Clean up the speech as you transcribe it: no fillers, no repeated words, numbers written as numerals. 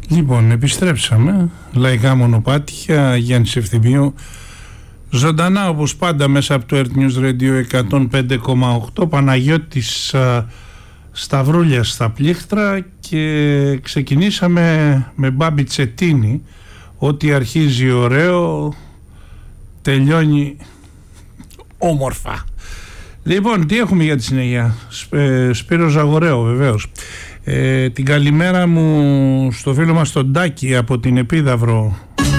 Λοιπόν, επιστρέψαμε. Λαϊκά μονοπάτια, Γιάννης Ευθυμίου. Ζωντανά όπως πάντα μέσα από το Earth News Radio 105,8. Παναγιώτης Σταυρούλιας στα πλήκτρα και ξεκινήσαμε με Μπάμπη Τσετίνη. Ό,τι αρχίζει ωραίο τελειώνει όμορφα. Λοιπόν, τι έχουμε για τη συνέχεια? Σπύρο Ζαγορέο βεβαίως. Την καλημέρα μου στο φίλο μας τον Τάκη από την Επίδαυρο.